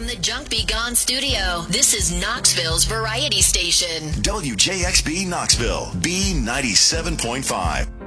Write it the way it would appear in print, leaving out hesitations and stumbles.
from the Junk Be Gone studio, this is Knoxville's variety station. WJXB Knoxville, B97.5.